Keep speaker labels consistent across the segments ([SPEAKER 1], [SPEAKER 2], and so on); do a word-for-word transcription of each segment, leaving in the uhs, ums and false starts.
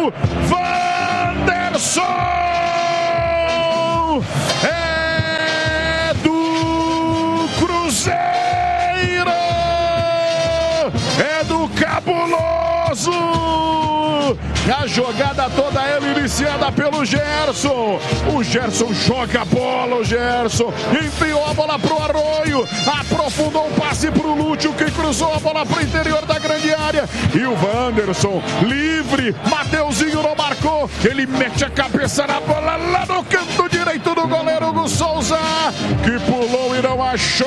[SPEAKER 1] Wanderson! É do Cruzeiro! É do Cabuloso! A jogada toda ela iniciada pelo Gerson. O Gerson joga a bola, o Gerson enfiou a bola pro Arroio, aprofundou um passe pro Lúcio, que cruzou a bola pro interior da grande área. E o Wanderson, livre, Mateuzinho não marcou, ele mete a cabeça na bola lá no canto direito do goleiro Hugo Souza, que pulou e não achou,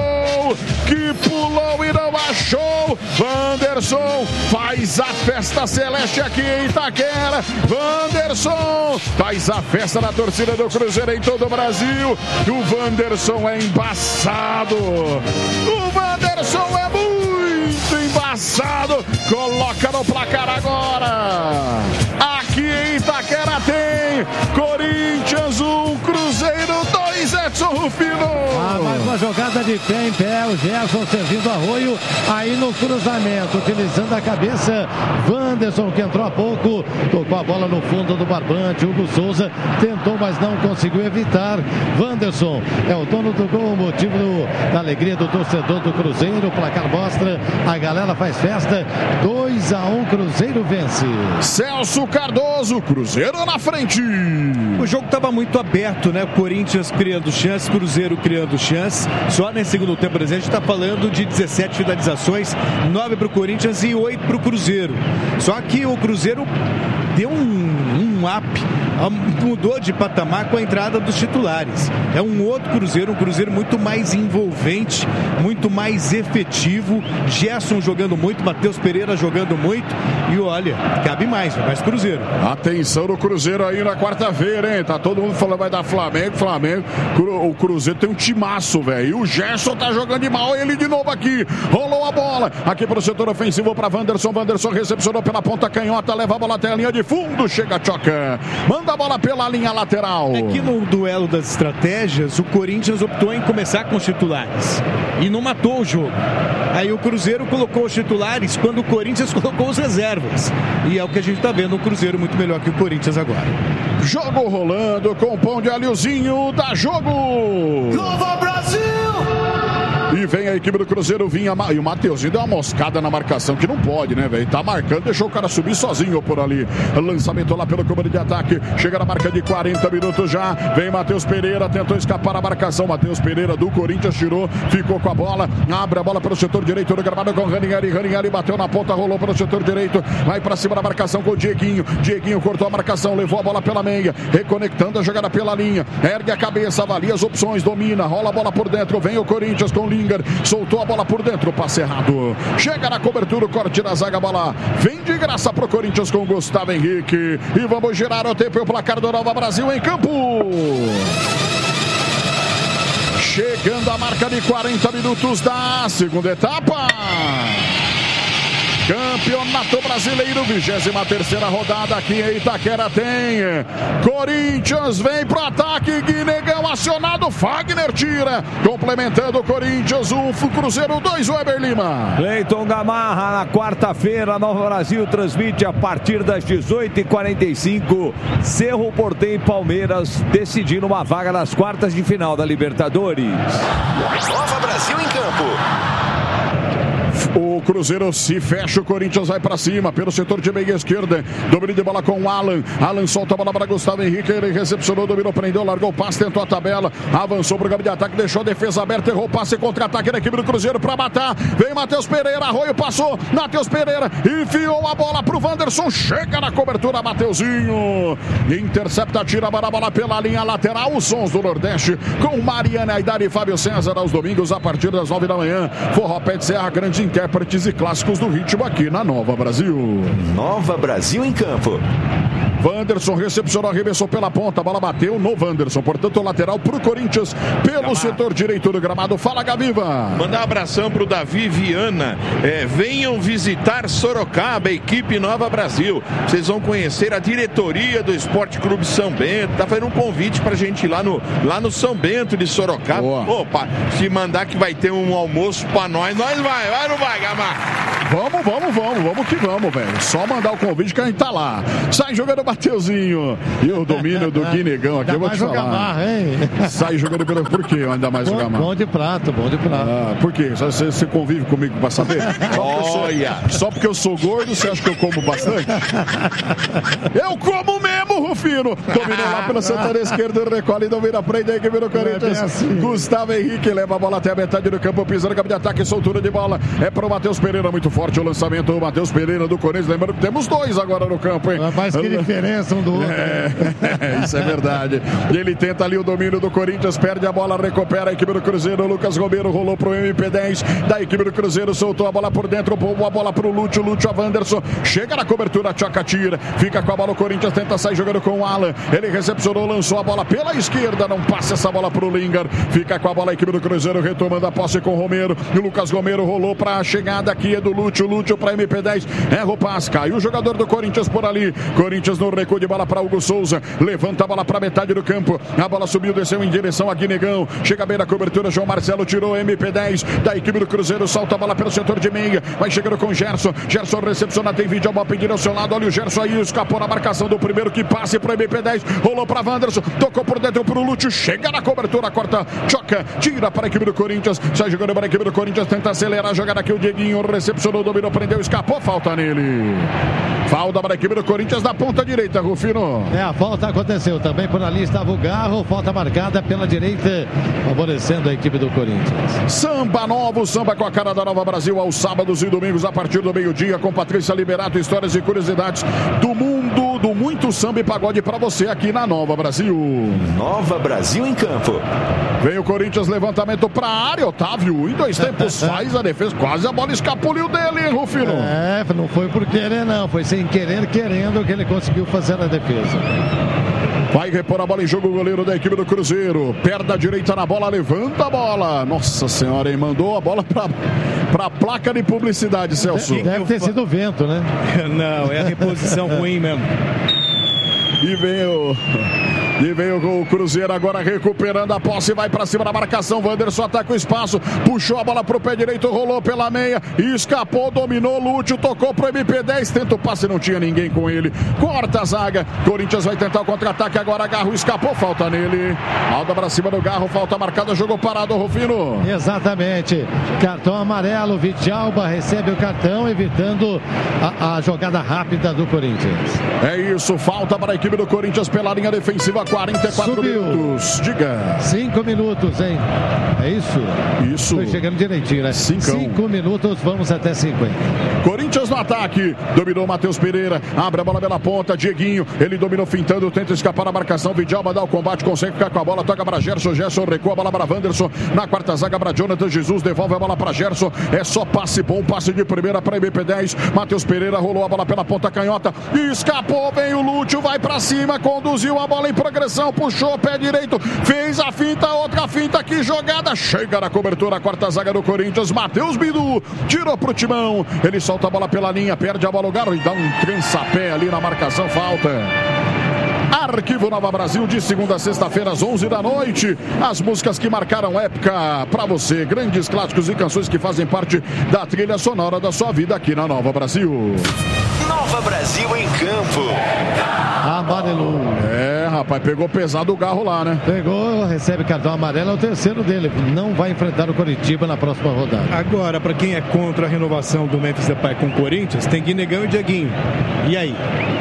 [SPEAKER 1] que pulou e não achou. Wanderson faz a festa celeste aqui em Itaquera. Wanderson faz a festa na torcida do Cruzeiro em todo o Brasil. O Wanderson é embaçado. O Wanderson é muito embaçado. Coloca no placar agora. Aqui em Itaquera tem Corinthians um, Cruzeiro dois, Edson Rufino.
[SPEAKER 2] Ah, mais uma jogada de pé em pé, o Gerson servindo Arroio aí no cruzamento, utilizando a cabeça. Wanderson, que entrou há pouco, tocou a bola no fundo do barbante. Hugo Souza tentou, mas não conseguiu evitar. Wanderson é o dono do gol, motivo do, da alegria do torcedor do Cruzeiro. O placar mostra, a galera faz festa. dois a um, Cruzeiro vence.
[SPEAKER 1] Celso Cardoso, Cruzeiro na frente.
[SPEAKER 3] O jogo estava muito aberto, né? Corinthians criando chance, Cruzeiro criando chance. Só nesse segundo tempo, por exemplo, a gente está falando de dezessete finalizações, nove para o Corinthians e oito para o Cruzeiro. Só que o Cruzeiro deu um, um up, mudou de patamar com a entrada dos titulares. É um outro Cruzeiro, um Cruzeiro muito mais envolvente, muito mais efetivo. Gerson jogando muito, Matheus Pereira jogando muito. E olha, cabe mais, mais Cruzeiro.
[SPEAKER 1] Atenção no Cruzeiro aí na quarta-feira, hein? Tá todo mundo falando vai dar Flamengo, Flamengo. O Cruzeiro tem um timaço, velho. E o Gerson tá jogando de mal, ele de novo aqui. Rolou a bola aqui pro setor ofensivo para Wanderson. Wanderson recepcionou pela ponta canhota, leva a bola até a linha de fundo, chega Tchoca. Manda a bola pela linha lateral.
[SPEAKER 3] É que no duelo das estratégias, o Corinthians optou em começar com os titulares e não matou o jogo. Aí o Cruzeiro colocou os titulares quando o Corinthians colocou os reservas. E é o que a gente tá vendo, o Cruzeiro muito melhor que o Corinthians agora.
[SPEAKER 1] Jogo rolando com o pão de alhozinho, dá jogo!
[SPEAKER 4] Nova Brasil!
[SPEAKER 1] E vem a equipe do Cruzeiro, vinha, e o Mateuzinho deu uma moscada na marcação, que não pode, né, velho? Tá marcando, deixou o cara subir sozinho por ali. Lançamento lá pelo comando de ataque, chega na marca de quarenta minutos já. Vem Matheus Pereira, tentou escapar da marcação. Matheus Pereira do Corinthians tirou, ficou com a bola, abre a bola pelo setor direito do gramado com Ranieri. Ranieri bateu na ponta, rolou pelo setor direito, vai pra cima da marcação com o Dieguinho. Dieguinho cortou a marcação, levou a bola pela meia, reconectando a jogada pela linha, ergue a cabeça, avalia as opções, domina, rola a bola por dentro, vem o Corinthians com Lima. Soltou a bola por dentro, passe errado. Chega na cobertura, o corte da zaga, a bola vem de graça pro Corinthians com Gustavo Henrique. E vamos girar o tempo e o placar do Nova Brasil em campo. Chegando a marca de quarenta minutos da segunda etapa. Campeonato Brasileiro, vigésima terceira rodada aqui em Itaquera tem Corinthians, vem pro ataque, Guinegão acionado, Fagner tira, complementando o Corinthians, um Cruzeiro dois, Weber Lima.
[SPEAKER 5] Cleiton Gamarra na quarta-feira, Nova Brasil transmite a partir das dezoito e quarenta e cinco, Cerro Porteño e Palmeiras decidindo uma vaga nas quartas de final da Libertadores.
[SPEAKER 4] Nova Brasil em campo.
[SPEAKER 1] O Cruzeiro se fecha, o Corinthians vai pra cima, pelo setor de meia esquerda, domínio de bola com o Alan, Alan solta a bola para Gustavo Henrique, ele recepcionou, dominou, prendeu, largou o passe, tentou a tabela, avançou pro campo de ataque, deixou a defesa aberta, errou o passe, contra-ataque da equipe do Cruzeiro pra matar, vem Matheus Pereira, Arroio passou, Matheus Pereira, enfiou a bola pro Wanderson, chega na cobertura, Mateuzinho, intercepta, tira a bola pela linha lateral, os sons do Nordeste, com Mariana Aidara e Fábio César, aos domingos, a partir das nove da manhã, Forró Pé de Serra, grande intérpretes e clássicos do ritmo aqui na Nova Brasil.
[SPEAKER 4] Nova Brasil em campo.
[SPEAKER 1] Wanderson recepcionou, arremessou pela ponta, a bola bateu no Wanderson, portanto lateral pro Corinthians pelo Gamar. Setor direito do gramado. Fala, Gaviva.
[SPEAKER 6] Mandar um abração pro Davi Viana. É, venham visitar Sorocaba, equipe Nova Brasil. Vocês vão conhecer a diretoria do Esporte Clube São Bento. Tá fazendo um convite pra gente ir lá no, lá no São Bento de Sorocaba. Boa. Opa, se mandar que vai ter um almoço pra nós, nós vai, vai ou não vai, Gamar?
[SPEAKER 1] Vamos, vamos, vamos, vamos que vamos, velho. Só mandar o convite que a gente tá lá. Sai jogando o Mateuzinho. E o domínio do Guinegão aqui, eu vou te falar.
[SPEAKER 2] Gamar, hein?
[SPEAKER 1] Sai jogando pelo... Por quê? Ainda mais
[SPEAKER 2] bom,
[SPEAKER 1] o Gamar.
[SPEAKER 2] Bom de prato, bom de prato.
[SPEAKER 1] Ah, por quê? Você, você convive comigo pra saber? Olha. Só porque eu sou gordo, você acha que eu como bastante? Eu como mesmo, Rufino. Dominou lá pela Santana esquerda, recolhe e domina a frente da equipe do Corinthians. É assim. Gustavo Henrique leva a bola até a metade do campo, pisando no campo de ataque, soltura de bola. É pro Matheus Pereira, muito forte o lançamento. O Matheus Pereira do Corinthians, lembrando que temos dois agora no campo, hein?
[SPEAKER 2] Mas que diferença um do outro.
[SPEAKER 1] É, é, isso é verdade. E ele tenta ali o domínio do Corinthians, perde a bola, recupera a equipe do Cruzeiro. O Lucas Romero rolou pro M P dez da equipe do Cruzeiro, soltou a bola por dentro, boa bola pro Lúcio, Lúcio a Wanderson, chega na cobertura, Tchoca tira, fica com a bola o Corinthians, tenta sair jogando com o Alan, ele recepcionou, lançou a bola pela esquerda, não passa essa bola pro Lingard, fica com a bola a equipe do Cruzeiro, retomando a posse com o Romero, e o Lucas Romero rolou pra chegada aqui, é do Lúcio, Lúcio pra M P dez, erra o passe, caiu o jogador do Corinthians por ali, Corinthians no recuo de bola pra Hugo Souza, levanta a bola pra metade do campo, a bola subiu, desceu em direção a Guinegão, chega bem na cobertura, João Marcelo tirou M P dez da equipe do Cruzeiro, salta a bola pelo setor de meia, vai chegando com o Gerson, Gerson recepciona, tem vídeo, a bola pedindo ao seu lado, olha o Gerson aí, escapou na marcação do primeiro que passe pro M P dez, rolou pra Wanderson, tocou por dentro pro Lúcio, chega na cobertura, corta, choca, tira para a equipe do Corinthians, sai jogando para a equipe do Corinthians, tenta acelerar a jogada aqui, o Dieguinho recepcionou, dominou, prendeu, escapou, falta nele. Falta para a equipe do Corinthians da ponta direita, Rufino.
[SPEAKER 2] É, a falta aconteceu também, por ali estava o Garro, falta marcada pela direita, favorecendo a equipe do Corinthians.
[SPEAKER 1] Samba novo, samba com a cara da Nova Brasil, aos sábados e domingos a partir do meio-dia, com Patrícia Liberato, histórias e curiosidades do mundo, do muito samba e pagode para você aqui na Nova Brasil.
[SPEAKER 4] Nova Brasil em campo.
[SPEAKER 1] Vem o Corinthians, levantamento para a área, Otávio, em dois tempos faz a defesa, quase a bola escapuliu dele, hein, Rufino?
[SPEAKER 2] É, não foi por querer não, foi sem querer, querendo que ele conseguiu fazer a defesa.
[SPEAKER 1] Vai repor a bola em jogo o goleiro da equipe do Cruzeiro. Perna direita na bola, levanta a bola. Nossa senhora, hein? Mandou a bola pra, pra placa de publicidade, Celso.
[SPEAKER 2] Deve ter sido o vento, né?
[SPEAKER 3] Não, é a reposição ruim mesmo.
[SPEAKER 1] E vem o... E veio o Cruzeiro agora recuperando a posse, vai pra cima da marcação, Wanderson ataca o espaço, puxou a bola pro pé direito, rolou pela meia, escapou, dominou, Lúcio, tocou pro M P dez, tenta o passe, não tinha ninguém com ele, corta a zaga, Corinthians vai tentar o contra-ataque, agora Garro escapou, falta nele, Alda pra cima do Garro, falta marcada, jogou parado, Rufino.
[SPEAKER 2] Exatamente, cartão amarelo, Vidalba recebe o cartão, evitando a, a jogada rápida do Corinthians.
[SPEAKER 1] É isso, falta para a equipe do Corinthians pela linha defensiva, quarenta e quatro
[SPEAKER 2] Subiu.
[SPEAKER 1] Minutos. Diga.
[SPEAKER 2] Cinco minutos, hein? É isso?
[SPEAKER 1] Isso.
[SPEAKER 2] Foi chegando direitinho, né?
[SPEAKER 1] Cincão.
[SPEAKER 2] Cinco minutos, vamos até cinquenta.
[SPEAKER 1] Corinthians no ataque. Dominou Matheus Pereira. Abre a bola pela ponta. Dieguinho. Ele dominou fintando. Tenta escapar da marcação. Vidalba dá o combate. Consegue ficar com a bola. Toca para Gerson. Gerson recua a bola para Wanderson. Na quarta zaga para Jonathan Jesus. Devolve a bola para Gerson. É só passe bom. Passe de primeira para M P dez. Matheus Pereira rolou a bola pela ponta canhota. Escapou. Vem o Lúcio. Vai para cima. Conduziu a bola em progressão. Puxou o pé direito. Fez a finta. Outra finta. Que jogada. Chega na cobertura. A quarta zaga do Corinthians. Matheus Bidu. Tirou pro Timão. Ele solta a bola pela linha. Perde a bola o Garro. E dá um trança-pé ali na marcação. Falta. Arquivo Nova Brasil, de segunda a sexta-feira às onze da noite. As músicas que marcaram época para você. Grandes clássicos e canções que fazem parte da trilha sonora da sua vida aqui na Nova Brasil.
[SPEAKER 4] Nova Brasil em campo.
[SPEAKER 2] Amarelo.
[SPEAKER 1] É, rapaz, pegou pesado o Garro lá, né?
[SPEAKER 2] Pegou, recebe cartão amarelo, é o terceiro dele. Não vai enfrentar o Coritiba na próxima rodada.
[SPEAKER 3] Agora, para quem é contra a renovação do Memphis Depay com o Corinthians, tem Guinegão e Dieguinho. E aí?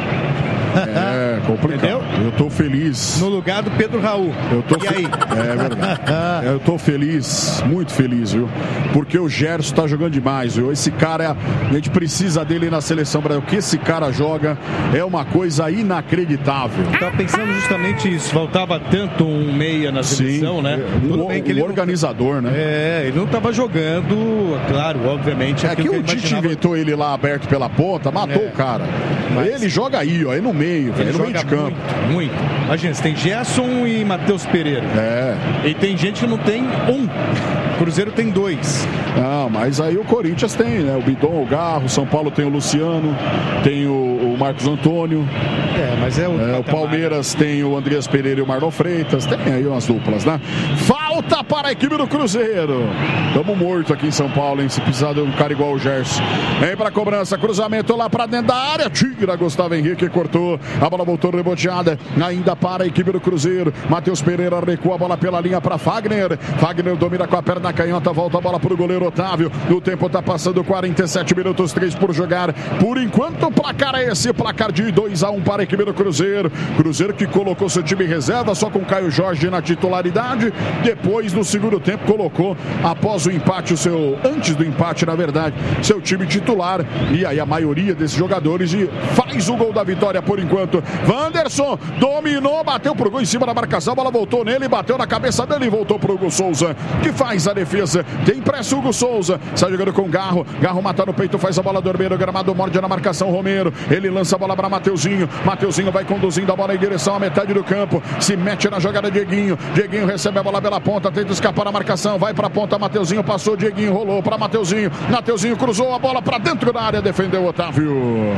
[SPEAKER 1] É complicado. Entendeu? Eu tô feliz.
[SPEAKER 3] No lugar do Pedro Raul.
[SPEAKER 1] Eu tô
[SPEAKER 3] e aí?
[SPEAKER 1] É verdade. Eu tô feliz, muito feliz, viu? Porque o Gerson tá jogando demais, viu? Esse cara, a gente precisa dele na seleção brasileira. O que esse cara joga é uma coisa inacreditável.
[SPEAKER 3] Eu tava pensando justamente isso. Faltava tanto um meia na seleção,
[SPEAKER 1] Sim,
[SPEAKER 3] né?
[SPEAKER 1] Tudo o, bem que ele o organizador,
[SPEAKER 3] não...
[SPEAKER 1] né?
[SPEAKER 3] É, ele não tava jogando, claro, obviamente.
[SPEAKER 1] É que o Tite imaginava... inventou ele lá aberto pela ponta, matou é. o cara. Mas... Ele joga aí, ó, aí no meio. meio, velho, no meio de campo.
[SPEAKER 3] Muito, muito. Imagina, você tem Gerson e Matheus Pereira.
[SPEAKER 1] É.
[SPEAKER 3] E tem gente que não tem um. O Cruzeiro tem dois.
[SPEAKER 1] Não, mas aí o Corinthians tem, né? O Bidon, o Garro, São Paulo tem o Luciano, tem o, o Marcos Antônio.
[SPEAKER 3] É, mas é o.
[SPEAKER 1] É, o Palmeiras tem o Andreas Pereira e o Marlon Freitas. Tem aí umas duplas, né? Falta para a equipe do Cruzeiro. Tamo morto aqui em São Paulo, hein? Se precisar de um cara igual o Gerson. Vem pra cobrança, cruzamento lá pra dentro da área. Tira Gustavo Henrique, cortou. A bola voltou reboteada. Ainda para a equipe do Cruzeiro. Matheus Pereira recua a bola pela linha pra Fagner. Fagner domina com a perna canhota. Volta a bola pro goleiro Otávio. O tempo tá passando quarenta e sete minutos, três por jogar. Por enquanto o placar é esse. Placar de dois a um para a equipe do Cruzeiro. Cruzeiro que colocou seu time em reserva só com Caio Jorge na titularidade. Depois, no segundo tempo, colocou, após o empate, o seu, antes do empate, na verdade, seu time titular. E aí a maioria desses jogadores e faz o gol da vitória por enquanto. Wanderson dominou, bateu pro gol em cima da marcação. A bola voltou nele, bateu na cabeça dele e voltou pro Hugo Souza, que faz a defesa. Tem pressa o Hugo Souza. Sai jogando com Garro. Garro mata no peito, faz a bola dormir. O gramado morde na marcação. Romero. Ele lança a bola para Mateuzinho. Mateuzinho vai conduzindo a bola em direção à metade do campo. Se mete na jogada Dieguinho. Dieguinho recebe a bola pela ponta, tenta escapar a marcação. Vai para a ponta, Mateuzinho passou. Dieguinho rolou para Mateuzinho. Mateuzinho cruzou a bola para dentro da área. Defendeu o Otávio.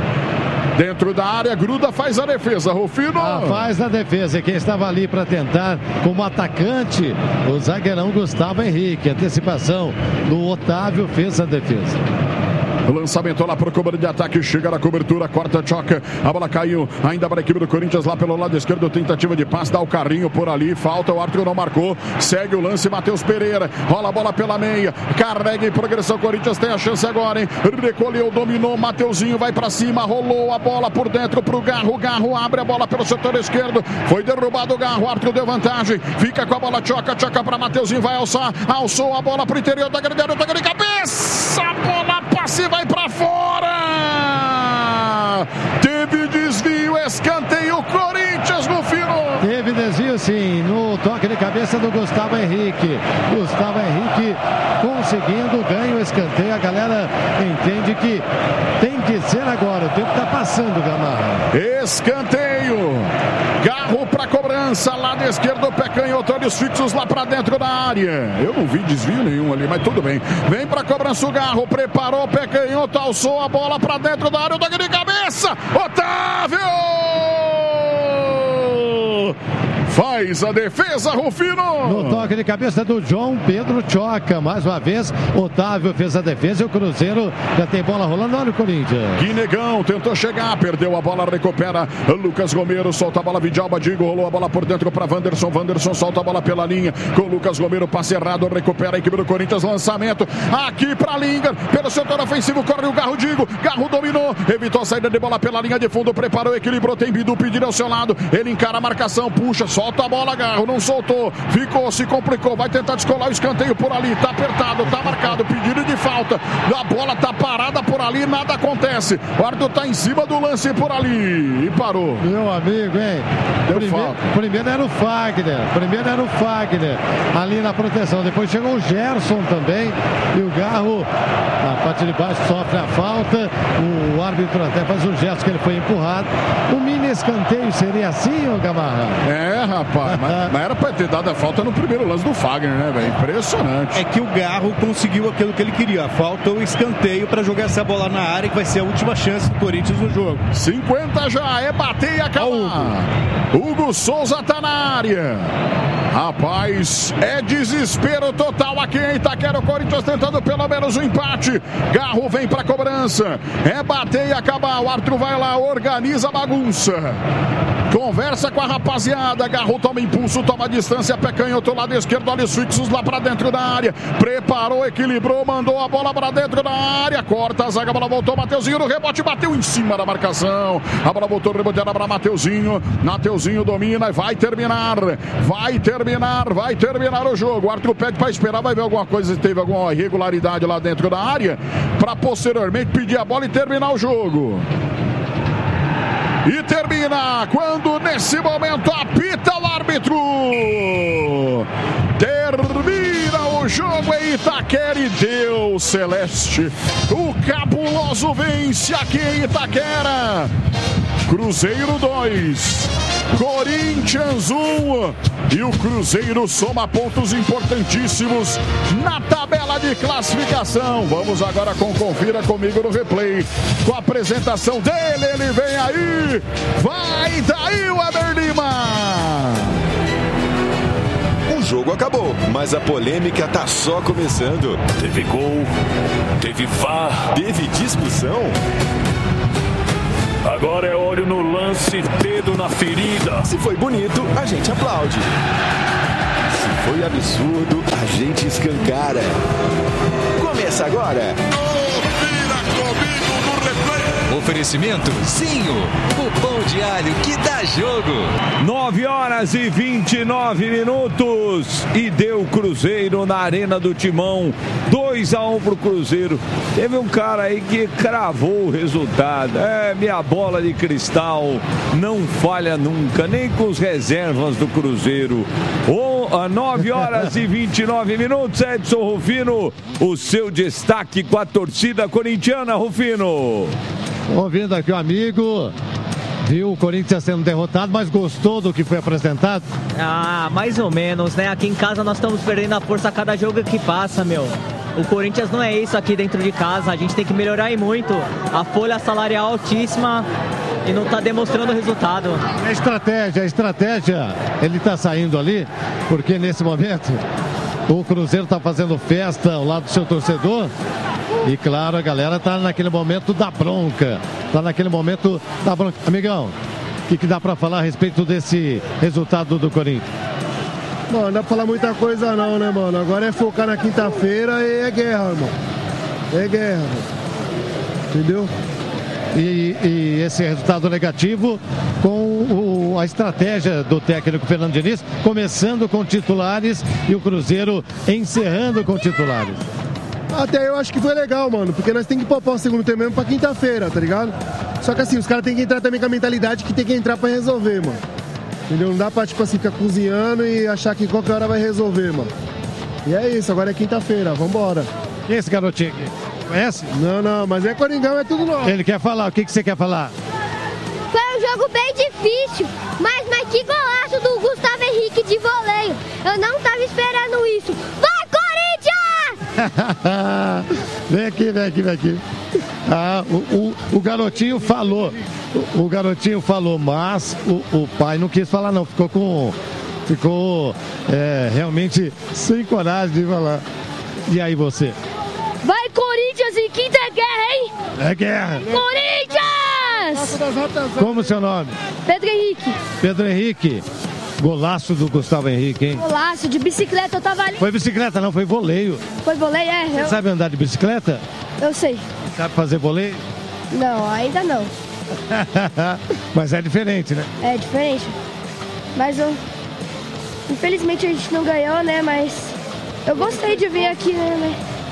[SPEAKER 1] Dentro da área, gruda, faz a defesa, Rufino.
[SPEAKER 2] Ah, faz a defesa. Quem estava ali para tentar como atacante, o zagueirão Gustavo Henrique. Antecipação do Otávio, fez a defesa.
[SPEAKER 1] O lançamento lá para o comando de ataque, chega na cobertura, corta, choca, a bola caiu, ainda para a equipe do Corinthians lá pelo lado esquerdo, tentativa de passe, dá o carrinho por ali, falta, o árbitro não marcou, segue o lance, Matheus Pereira, rola a bola pela meia, carrega em progressão, Corinthians tem a chance agora, hein, recolheu, dominou, Mateuzinho vai para cima, rolou a bola por dentro pro Garro, Garro abre a bola pelo setor esquerdo, foi derrubado o Garro, o árbitro deu vantagem, fica com a bola, choca, choca para Mateuzinho, vai alçar, alçou a bola pro interior da grande área, toca de cabeça, a bola passa e vai pra fora. Teve desvio, escanteio, Corinthians no final.
[SPEAKER 2] Teve desvio sim, no toque de cabeça do Gustavo Henrique. Gustavo Henrique conseguindo, ganha o escanteio. A galera entende que tem que ser agora. O tempo tá passando, Gamarra.
[SPEAKER 1] Escanteio. Garro para cobrança, lado esquerdo, pé canhoto, olhos fixos lá para dentro da área. Eu não vi desvio nenhum ali, mas tudo bem. Vem para cobrança o Garro, preparou, pé canhoto, alçou a bola para dentro da área, o toque de cabeça, Otávio! Faz a defesa, Rufino.
[SPEAKER 2] No toque de cabeça do João Pedro Choca. Mais uma vez, Otávio fez a defesa e o Cruzeiro já tem bola rolando. Olha o Corinthians.
[SPEAKER 1] Guinegão tentou chegar, perdeu a bola, recupera. Lucas Romero solta a bola, Vidalba Digo, rolou a bola por dentro para Wanderson. Wanderson solta a bola pela linha com Lucas Romero, passe errado, recupera a equipe do Corinthians. Lançamento aqui para Lingar, pelo setor ofensivo, corre o Garro Digo. Garro dominou, evitou a saída de bola pela linha de fundo, preparou, equilibrou, tem Bidu pedindo ao seu lado. Ele encara a marcação, puxa, solta. Solta a bola, Garro, não soltou, ficou, se complicou, vai tentar descolar o escanteio por ali, tá apertado, tá marcado, pedido de falta, a bola tá parada por ali, nada acontece, o árbitro tá em cima do lance por ali e parou.
[SPEAKER 2] Meu amigo, hein?
[SPEAKER 1] Deu
[SPEAKER 2] primeiro,
[SPEAKER 1] falta.
[SPEAKER 2] Primeiro era o Fagner, primeiro era o Fagner, ali na proteção, depois chegou o Gerson também, e o Garro, na parte de baixo, sofre a falta, o árbitro até faz o gesto que ele foi empurrado. O mini escanteio seria assim, ô Gamarra?
[SPEAKER 1] É, rapaz, mas, mas era pra ter dado a falta no primeiro lance do Fagner, né, velho? Impressionante.
[SPEAKER 3] É que o Garro conseguiu aquilo que ele queria. Falta o escanteio para jogar essa bola na área, que vai ser a última chance do Corinthians no jogo.
[SPEAKER 1] cinquenta já, é bater e acabar. Hugo. Hugo Souza tá na área. Rapaz, é desespero total aqui em Itaquera. O Corinthians tentando pelo menos um empate. Garro vem pra cobrança. É bater e acabar. O árbitro vai lá, organiza a bagunça. Conversa com a rapaziada. Garro toma impulso, toma distância. Pé canhoto, lado esquerdo, olhos fixos lá pra dentro da área. Preparou, equilibrou, mandou a bola pra dentro da área. Corta a zaga, a bola voltou. Mateuzinho no rebote, bateu em cima da marcação. A bola voltou reboteada pra Mateuzinho. Mateuzinho domina e vai terminar. Vai terminar, vai terminar o jogo. O árbitro pede pra esperar, vai ver alguma coisa, se teve alguma irregularidade lá dentro da área, pra posteriormente pedir a bola e terminar o jogo. E termina quando nesse momento apita o árbitro. Termina o jogo em Itaquera e Deus Celeste. O Cabuloso vence aqui em Itaquera. Cruzeiro dois, Corinthians um. E o Cruzeiro soma pontos importantíssimos na tabela de classificação. Vamos agora com Confira Comigo no replay. Com a apresentação dele, ele vem aí. Vai daí o Éder Lima.
[SPEAKER 4] O jogo acabou, mas a polêmica tá só começando.
[SPEAKER 7] Teve gol, teve V A R,
[SPEAKER 4] teve discussão.
[SPEAKER 7] Agora é olho no lance, dedo na ferida.
[SPEAKER 4] Se foi bonito, a gente aplaude. Se foi absurdo, a gente escancara. Começa agora.
[SPEAKER 8] Oferecimento Zinho, o pão de alho que dá jogo.
[SPEAKER 5] nove horas e vinte e nove minutos e deu Cruzeiro na Arena do Timão, dois a um pro Cruzeiro. Teve um cara aí que cravou o resultado. É, minha bola de cristal não falha nunca, nem com os reservas do Cruzeiro. Oh, nove horas e vinte e nove minutos, Edson Rufino, o seu destaque com a torcida corintiana, Rufino.
[SPEAKER 2] Ouvindo aqui o amigo, viu o Corinthians sendo derrotado, mas gostou do que foi apresentado?
[SPEAKER 9] Ah, mais ou menos, né? Aqui em casa nós estamos perdendo a força a cada jogo que passa, meu. O Corinthians não é isso aqui dentro de casa, a gente tem que melhorar aí muito. A folha salarial altíssima e não está demonstrando o resultado.
[SPEAKER 2] A estratégia, a estratégia, ele está saindo ali, porque nesse momento o Cruzeiro está fazendo festa ao lado do seu torcedor. E claro, a galera tá naquele momento da bronca. Tá naquele momento da bronca. Amigão, o que, que dá pra falar a respeito desse resultado do Corinthians?
[SPEAKER 10] Mano, não dá pra falar muita coisa não, né, mano? Agora é focar na quinta-feira e é guerra, irmão. É guerra, entendeu?
[SPEAKER 2] E, e esse resultado negativo com o, a estratégia do técnico Fernando Diniz, começando com titulares e o Cruzeiro encerrando com titulares.
[SPEAKER 10] Até eu acho que foi legal, mano, porque nós temos que poupar o segundo tempo mesmo pra quinta-feira, tá ligado? Só que assim, os caras têm que entrar também com a mentalidade que tem que entrar pra resolver, mano. Entendeu? Não dá pra, tipo assim, ficar cozinhando e achar que qualquer hora vai resolver, mano. E é isso, agora é quinta-feira, vambora.
[SPEAKER 2] Quem é esse garotinho aqui? Conhece?
[SPEAKER 10] Não, não, mas é Coringão, é tudo novo.
[SPEAKER 2] Ele quer falar, o que, que você quer falar?
[SPEAKER 11] Foi um jogo bem difícil, mas, mas que golaço do Gustavo Henrique de voleio. Eu não tava esperando isso. Vai,
[SPEAKER 2] vem aqui, vem aqui, vem aqui. Ah, o, o, o garotinho falou. O, o garotinho falou, mas o, o pai não quis falar, não. Ficou com. Ficou é, realmente sem coragem de falar. E aí você?
[SPEAKER 11] Vai, Corinthians, em quinta é guerra, hein?
[SPEAKER 2] É guerra.
[SPEAKER 11] Corinthians!
[SPEAKER 2] Como o seu nome?
[SPEAKER 11] Pedro Henrique.
[SPEAKER 2] Pedro Henrique. Golaço do Gustavo Henrique, hein?
[SPEAKER 11] Golaço, de bicicleta, eu tava ali.
[SPEAKER 2] Foi bicicleta, não, foi voleio.
[SPEAKER 11] Foi voleio, é. Eu...
[SPEAKER 2] Você sabe andar de bicicleta?
[SPEAKER 11] Eu sei.
[SPEAKER 2] Sabe fazer voleio?
[SPEAKER 11] Não, ainda não.
[SPEAKER 2] Mas é diferente, né?
[SPEAKER 11] É diferente. Mas eu... Infelizmente a gente não ganhou, né? Mas eu gostei de vir aqui, né?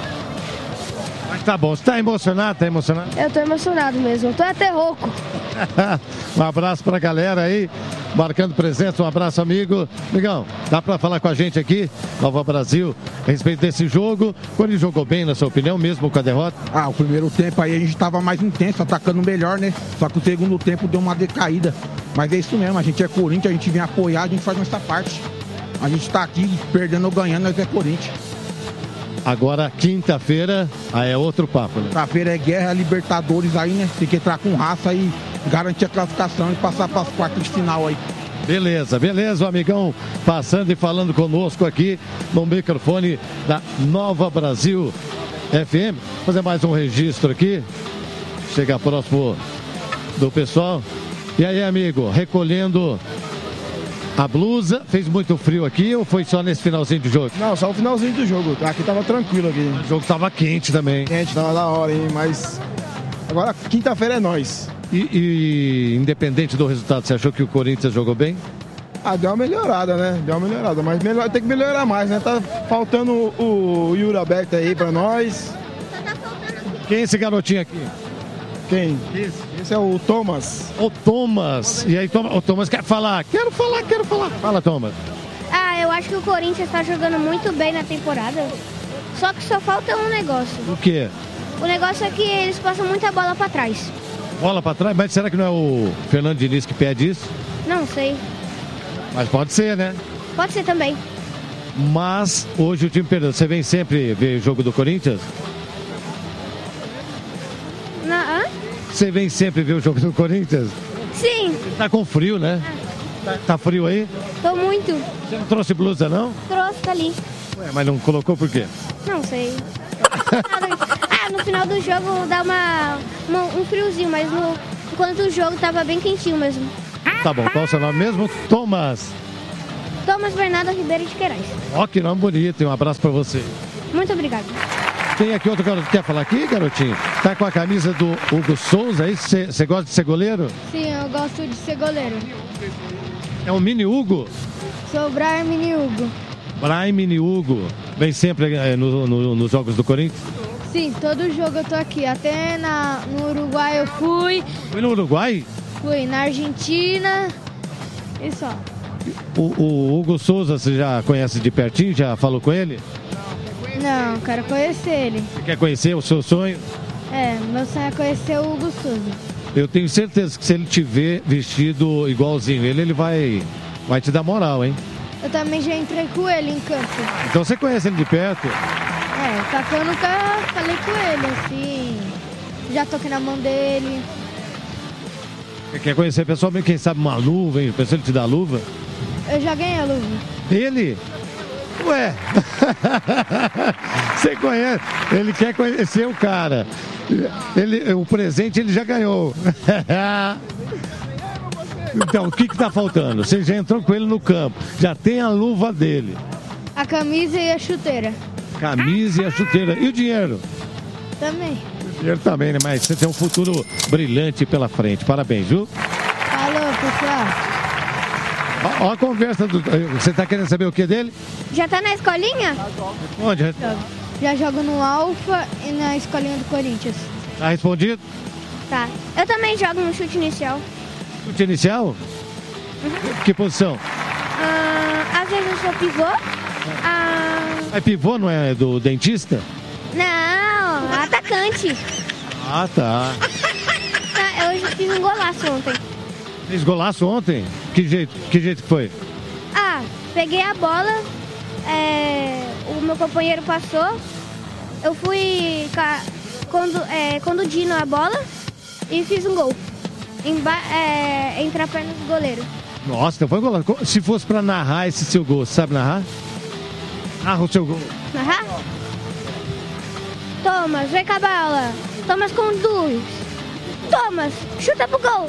[SPEAKER 2] Mas tá bom. Você tá emocionado? Tá emocionado?
[SPEAKER 11] Eu tô emocionado mesmo. Eu tô até rouco.
[SPEAKER 2] Um abraço pra galera aí, marcando presença, um abraço, amigo. Migão, dá pra falar com a gente aqui, Nova Brasil, a respeito desse jogo? Quando ele jogou bem, na sua opinião, mesmo com a derrota?
[SPEAKER 12] Ah, o primeiro tempo aí a gente tava mais intenso, atacando melhor, né? Só que o segundo tempo deu uma decaída. Mas é isso mesmo, a gente é Corinthians, a gente vem apoiar, a gente faz nossa parte. A gente tá aqui perdendo ou ganhando, nós é Corinthians.
[SPEAKER 2] Agora, quinta-feira, aí é outro papo, né?
[SPEAKER 12] Quinta-feira é guerra, Libertadores aí, né? Tem que entrar com raça e garantir a classificação e passar para as quartas de final aí.
[SPEAKER 2] Beleza, beleza, o amigão passando e falando conosco aqui no microfone da Nova Brasil F M. Vou fazer mais um registro aqui. Chega próximo do pessoal. E aí, amigo, recolhendo a blusa. Fez muito frio aqui ou foi só nesse finalzinho do jogo?
[SPEAKER 10] Não, só o finalzinho do jogo. Aqui tava tranquilo aqui.
[SPEAKER 2] O jogo tava quente também.
[SPEAKER 10] Quente, tava da hora, hein? Mas agora quinta-feira é nós.
[SPEAKER 2] E, e independente do resultado, você achou que o Corinthians jogou bem?
[SPEAKER 10] Ah, deu uma melhorada, né? Deu uma melhorada, mas melhor, tem que melhorar mais, né? Tá faltando o, o Yuri aberto aí pra nós.
[SPEAKER 2] Quem é esse garotinho aqui?
[SPEAKER 10] Quem? Esse, esse é o Thomas.
[SPEAKER 2] O Thomas. E aí, o Thomas quer falar. Quero falar, quero falar. Fala, Thomas.
[SPEAKER 11] Ah, eu acho que o Corinthians tá jogando muito bem na temporada. Só que só falta um negócio.
[SPEAKER 2] O quê?
[SPEAKER 11] O negócio é que eles passam muita bola pra trás.
[SPEAKER 2] Bola pra trás, mas será que não é o Fernando Diniz que pede isso?
[SPEAKER 11] Não sei.
[SPEAKER 2] Mas pode ser, né?
[SPEAKER 11] Pode ser também.
[SPEAKER 2] Mas hoje o time perdeu. Você vem sempre ver o jogo do Corinthians?
[SPEAKER 11] Na, hã?
[SPEAKER 2] Você vem sempre ver o jogo do Corinthians?
[SPEAKER 11] Sim.
[SPEAKER 2] Tá com frio, né? Tá, tá frio aí?
[SPEAKER 11] Tô muito.
[SPEAKER 2] Você não trouxe blusa, não?
[SPEAKER 11] Trouxe, tá ali.
[SPEAKER 2] Ué, mas não colocou por quê?
[SPEAKER 11] Não sei. Ah, no final do jogo dá uma, uma- um friozinho, mas no, enquanto o jogo tava bem quentinho mesmo.
[SPEAKER 2] Tá bom, qual é o seu nome mesmo? Thomas.
[SPEAKER 11] Thomas Bernardo Ribeiro de Queiroz.
[SPEAKER 2] Ó, que nome bonito, e um abraço pra você.
[SPEAKER 11] Muito obrigado.
[SPEAKER 2] Tem aqui outro garoto. Quer falar aqui, garotinho? Tá com a camisa do Hugo Souza aí? Você gosta de ser goleiro?
[SPEAKER 13] Sim, eu gosto de ser goleiro.
[SPEAKER 2] É um mini Hugo?
[SPEAKER 13] Sou o Brian Mini Hugo.
[SPEAKER 2] Brian Mini Hugo. Vem sempre é, no- no- nos jogos do Corinthians?
[SPEAKER 13] Sim, todo jogo eu tô aqui. Até na, no Uruguai eu fui.
[SPEAKER 2] Foi no Uruguai?
[SPEAKER 13] Fui na Argentina. E só.
[SPEAKER 2] O, o Hugo Souza, você já conhece de pertinho? Já falou com ele?
[SPEAKER 13] Não, quero conhecer ele.
[SPEAKER 2] Você quer conhecer o seu sonho?
[SPEAKER 13] É, meu sonho é conhecer o Hugo Souza.
[SPEAKER 2] Eu tenho certeza que se ele te ver vestido igualzinho ele, ele vai, vai te dar moral, hein?
[SPEAKER 13] Eu também já entrei com ele em campo.
[SPEAKER 2] Então você conhece ele de perto?
[SPEAKER 13] É, só que eu nunca falei com ele, assim. Já toquei na mão dele.
[SPEAKER 2] Você quer conhecer pessoalmente, quem sabe uma luva, hein? Pensou ele te dar luva?
[SPEAKER 13] Eu já ganhei a luva.
[SPEAKER 2] Ele? Ué, você conhece? Ele quer conhecer o cara. Ele, o presente ele já ganhou. Então, o que que tá faltando? Você já entrou com ele no campo, já tem a luva dele,
[SPEAKER 13] A camisa e a chuteira.
[SPEAKER 2] camisa e a chuteira. E o dinheiro?
[SPEAKER 13] Também.
[SPEAKER 2] O dinheiro também, né? Mas você tem um futuro brilhante pela frente. Parabéns, viu?
[SPEAKER 13] Falou, pessoal.
[SPEAKER 2] Ó, ó a conversa do... Você tá querendo saber o que dele?
[SPEAKER 11] Já tá na escolinha?
[SPEAKER 2] Onde?
[SPEAKER 13] Já jogo no Alfa e na escolinha do Corinthians.
[SPEAKER 2] Tá respondido?
[SPEAKER 11] Tá. Eu também jogo no chute inicial.
[SPEAKER 2] Chute inicial? Que posição?
[SPEAKER 11] Ah, às vezes eu sou pivô. Ah,
[SPEAKER 2] É pivô, não é do dentista?
[SPEAKER 11] não, atacante.
[SPEAKER 2] Ah, tá.
[SPEAKER 11] Ah, eu fiz um golaço ontem.
[SPEAKER 2] Fez golaço ontem? Que jeito, que jeito que foi?
[SPEAKER 11] Ah, peguei a bola, é, o meu companheiro passou, eu fui ca- condu, é, conduzindo a bola e fiz um gol. Emba é, entre a perna do goleiro.
[SPEAKER 2] Nossa, então foi golaço. Se fosse pra narrar esse seu gol, você sabe narrar? Narra o seu gol.
[SPEAKER 11] Aham. Thomas, vem com a bola. Thomas conduz. Thomas, chuta pro gol.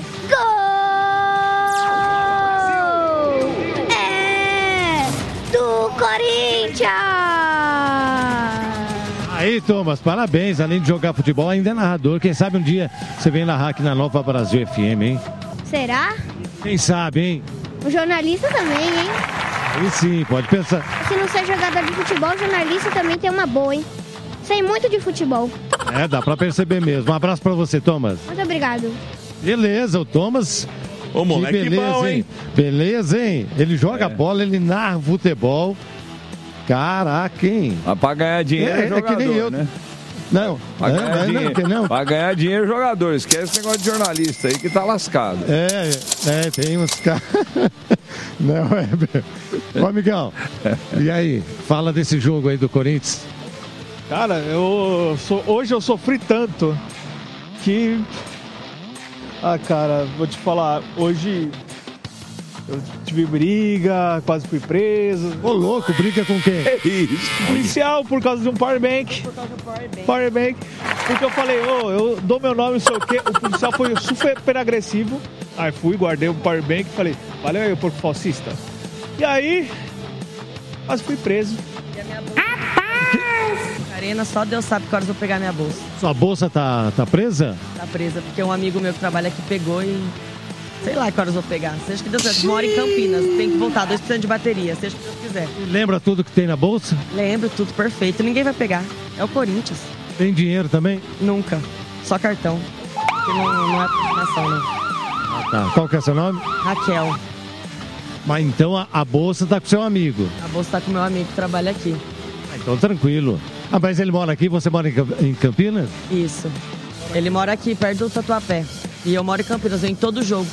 [SPEAKER 11] Gol! É do Corinthians!
[SPEAKER 2] Aí, Thomas, parabéns. Além de jogar futebol, ainda é narrador. Quem sabe um dia você vem narrar aqui na Nova Brasil F M, hein?
[SPEAKER 11] Será?
[SPEAKER 2] Quem sabe, hein?
[SPEAKER 11] O jornalista também, hein?
[SPEAKER 2] Aí sim, pode pensar.
[SPEAKER 11] Se não ser jogador de futebol, o jornalista também tem uma boa, hein? Sei muito de futebol.
[SPEAKER 2] É, dá pra perceber mesmo. Um abraço pra você, Thomas.
[SPEAKER 11] Muito obrigado.
[SPEAKER 2] Beleza, o Thomas.
[SPEAKER 6] Ô, moleque
[SPEAKER 2] que beleza,
[SPEAKER 6] bom, hein?
[SPEAKER 2] Beleza, hein? Ele joga
[SPEAKER 5] É.
[SPEAKER 2] bola, ele narra futebol. Caraca, hein?
[SPEAKER 5] Mas pra ganhar dinheiro é,
[SPEAKER 2] É, é que
[SPEAKER 5] jogador,
[SPEAKER 2] nem eu.
[SPEAKER 5] né?
[SPEAKER 2] Não,
[SPEAKER 5] Pra
[SPEAKER 2] não,
[SPEAKER 5] ganhar,
[SPEAKER 2] não,
[SPEAKER 5] dinheiro,
[SPEAKER 2] não, não.
[SPEAKER 5] pra ganhar dinheiro, jogador. Esquece esse negócio de jornalista aí que tá lascado.
[SPEAKER 2] É, é, tem uns caras. Não, é. Ô, amigão, e aí? Fala desse jogo aí do Corinthians.
[SPEAKER 14] Cara, eu sou, hoje eu sofri tanto que. Ah, cara, vou te falar, hoje eu tive briga, quase fui preso.
[SPEAKER 2] Ô, louco, briga com quem?
[SPEAKER 14] Policial por causa de um power bank. Power bank. Porque eu falei, ô, eu dou meu nome, não sei o quê. O policial foi super agressivo. Aí fui, guardei o power bank e falei, valeu aí, porco falsista. E aí, quase fui preso.
[SPEAKER 15] Arena, só Deus sabe que horas eu vou pegar minha bolsa.
[SPEAKER 2] Sua bolsa tá, tá presa?
[SPEAKER 15] Tá presa, porque um amigo meu que trabalha aqui pegou e... Sei lá que horas eu vou pegar. Seja que Deus quiser. Moro em Campinas, tem que voltar, dois por cento de bateria, seja o que Deus quiser.
[SPEAKER 2] Lembra tudo que tem na bolsa?
[SPEAKER 15] Lembro, tudo perfeito. Ninguém vai pegar. É o Corinthians.
[SPEAKER 2] Tem dinheiro também?
[SPEAKER 15] Nunca. Só cartão. Porque não, não é ação, não.
[SPEAKER 2] Ah, tá. Qual que é seu nome?
[SPEAKER 15] Raquel.
[SPEAKER 2] Mas então a, a bolsa tá com seu amigo.
[SPEAKER 15] A bolsa tá com meu amigo que trabalha aqui.
[SPEAKER 2] Ah, então tranquilo. Ah, mas ele mora aqui, você mora em Cam- em Campinas?
[SPEAKER 15] Isso. Ele mora aqui, perto do Tatuapé. E eu moro em Campinas, eu em todo jogo.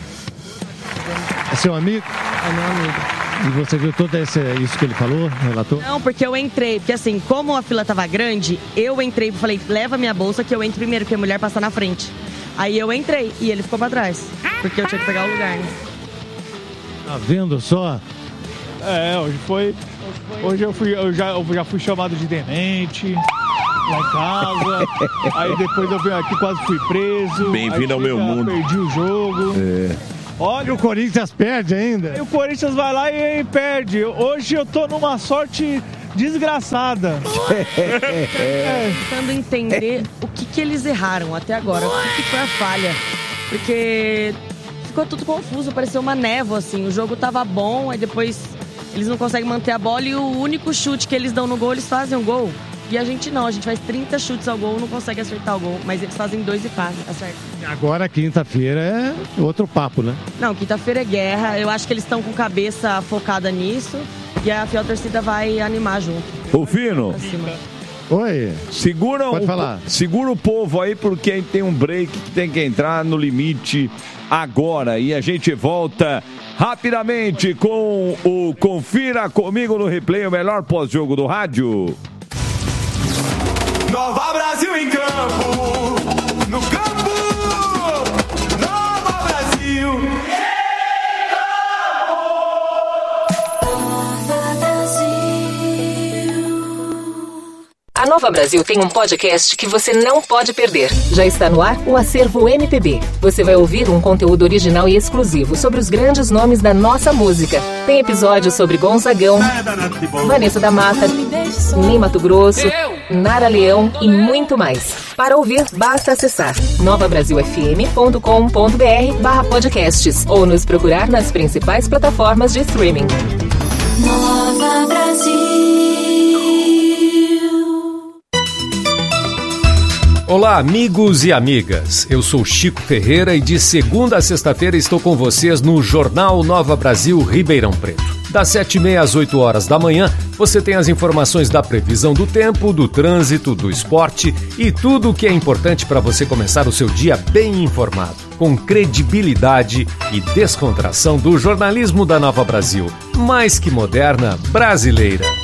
[SPEAKER 2] É seu amigo?
[SPEAKER 15] É meu amigo.
[SPEAKER 2] E você viu tudo esse, isso que ele falou, relatou?
[SPEAKER 15] Não, porque eu entrei, porque assim, como a fila tava grande, eu entrei e falei, leva minha bolsa que eu entro primeiro, porque a mulher passa na frente. Aí eu entrei e ele ficou pra trás, porque eu tinha que pegar o lugar, né?
[SPEAKER 2] Tá vendo só?
[SPEAKER 14] É, hoje foi... Hoje eu, fui, eu, já, eu já fui chamado de demente lá em casa. Aí depois eu vim aqui, quase fui preso.
[SPEAKER 6] Bem-vindo ao meu mundo.
[SPEAKER 14] Perdi o jogo.
[SPEAKER 6] É.
[SPEAKER 2] Olha, o Corinthians perde ainda.
[SPEAKER 14] E o Corinthians vai lá e perde. Hoje eu tô numa sorte desgraçada.
[SPEAKER 15] É. Tentando entender o que, que eles erraram até agora. O que, que foi a falha. Porque ficou tudo confuso, pareceu uma névoa, assim. O jogo tava bom, aí depois eles não conseguem manter a bola e o único chute que eles dão no gol, eles fazem um gol. E a gente não, a gente faz trinta chutes ao gol, não consegue acertar o gol, mas eles fazem dois e fazem, acerta.
[SPEAKER 2] Agora, quinta-feira, é outro papo, né?
[SPEAKER 15] Não, quinta-feira é guerra, eu acho que eles estão com cabeça focada nisso e a fiel torcida vai animar junto.
[SPEAKER 5] Ô, Fino.
[SPEAKER 2] Oi.
[SPEAKER 5] Segura,
[SPEAKER 2] Pode
[SPEAKER 5] um,
[SPEAKER 2] falar.
[SPEAKER 5] segura o povo aí, porque a gente tem um break que tem que entrar no limite agora. E a gente volta rapidamente com o Confira Comigo no Replay, o melhor pós-jogo do rádio.
[SPEAKER 16] Nova Brasil em campo, no campo, Nova Brasil.
[SPEAKER 17] A Nova Brasil tem um podcast que você não pode perder. Já está no ar o Acervo M P B. Você vai ouvir um conteúdo original e exclusivo sobre os grandes nomes da nossa música. Tem episódios sobre Gonzagão, Vanessa da Mata, Ney Mato Grosso, Nara Leão e muito mais. Para ouvir, basta acessar nova brasil f m ponto com ponto b r barra podcasts ou nos procurar nas principais plataformas de streaming.
[SPEAKER 16] Nova Brasil.
[SPEAKER 18] Olá, amigos e amigas. Eu sou Chico Ferreira e de segunda a sexta-feira estou com vocês no Jornal Nova Brasil Ribeirão Preto. Das sete e meia às oito horas da manhã, você tem as informações da previsão do tempo, do trânsito, do esporte e tudo o que é importante para você começar o seu dia bem informado, com credibilidade e descontração do jornalismo da Nova Brasil, mais que moderna, brasileira.